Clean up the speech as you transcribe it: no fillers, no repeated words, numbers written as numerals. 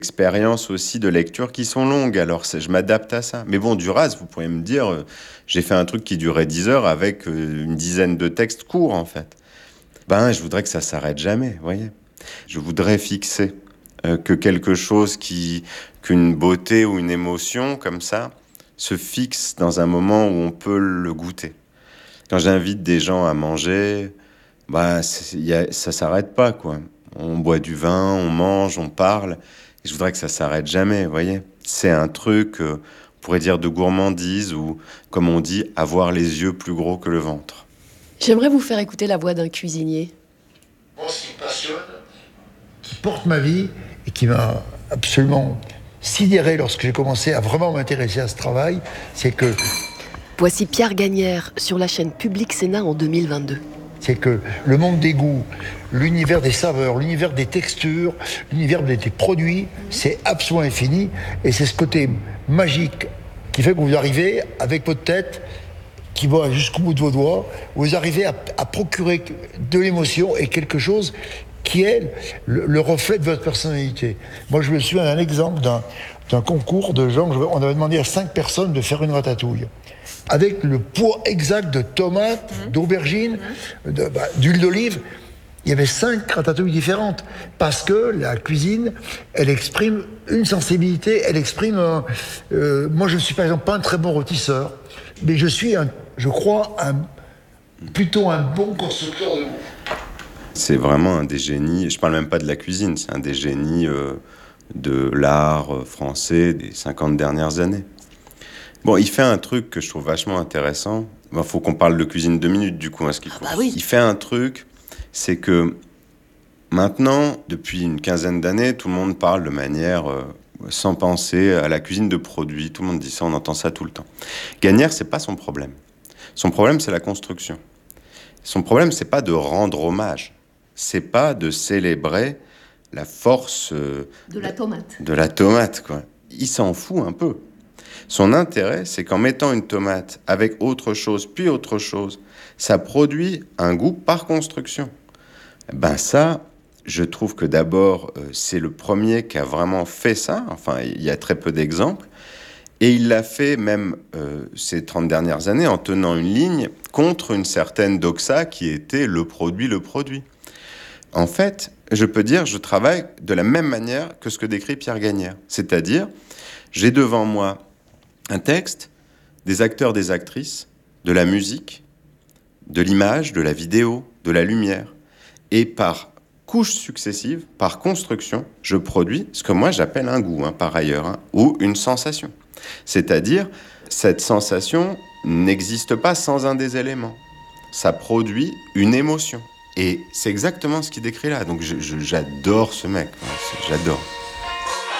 expériences aussi de lecture qui sont longues, alors je m'adapte à ça. Mais bon, Duras, vous pourriez me dire, j'ai fait un truc qui durait 10 heures avec une dizaine de textes courts, en fait. Je voudrais que ça s'arrête jamais, vous voyez. Je voudrais fixer que quelque chose qu'une beauté ou une émotion, comme ça, se fixe dans un moment où on peut le goûter. Quand j'invite des gens à manger, ça s'arrête pas, quoi. On boit du vin, on mange, on parle. Et je voudrais que ça s'arrête jamais, vous voyez. C'est un truc, on pourrait dire de gourmandise, ou, comme on dit, avoir les yeux plus gros que le ventre. J'aimerais vous faire écouter la voix d'un cuisinier. Moi, ce qui me passionne, qui porte ma vie et qui m'a absolument sidéré lorsque j'ai commencé à vraiment m'intéresser à ce travail, c'est que... Voici Pierre Gagnère sur la chaîne Public Sénat en 2022. C'est que le monde des goûts, l'univers des saveurs, l'univers des textures, l'univers des produits, c'est absolument infini. Et c'est ce côté magique qui fait que vous arrivez avec votre tête qui va jusqu'au bout de vos doigts, vous arrivez à procurer de l'émotion et quelque chose qui est le reflet de votre personnalité. Moi, je me souviens d'un exemple d'un concours de gens, on avait demandé à 5 personnes de faire une ratatouille. Avec le poids exact de tomates, d'aubergines, d'huile d'olive. Il y avait 5 ratatouilles différentes. Parce que la cuisine, elle exprime une sensibilité, elle exprime... moi, je ne suis par exemple pas un très bon rôtisseur, mais je suis, plutôt un bon constructeur de goût. C'est vraiment un des génies, je ne parle même pas de la cuisine, c'est un des génies de l'art français des 50 dernières années. Bon, il fait un truc que je trouve vachement intéressant. Faut qu'on parle de cuisine 2 minutes, du coup. Oui. Il fait un truc, c'est que maintenant, depuis une quinzaine d'années, tout le monde parle de manière sans penser à la cuisine de produits. Tout le monde dit ça, on entend ça tout le temps. Gagnère, c'est pas son problème. Son problème, c'est la construction. Son problème, c'est pas de rendre hommage. C'est pas de célébrer la force... de la tomate. De la tomate, quoi. Il s'en fout un peu. Son intérêt, c'est qu'en mettant une tomate avec autre chose, puis autre chose, ça produit un goût par construction. Ça, je trouve que d'abord, c'est le premier qui a vraiment fait ça. Enfin, il y a très peu d'exemples. Et il l'a fait même ces 30 dernières années en tenant une ligne contre une certaine doxa qui était le produit. En fait, je peux dire, je travaille de la même manière que ce que décrit Pierre Gagnère. C'est-à-dire, j'ai devant moi un texte, des acteurs, des actrices, de la musique, de l'image, de la vidéo, de la lumière. Et par couches successives, par construction, je produis ce que moi j'appelle un goût, par ailleurs, ou une sensation. C'est-à-dire, cette sensation n'existe pas sans un des éléments. Ça produit une émotion. Et c'est exactement ce qu'il décrit là. Donc j'adore ce mec, j'adore.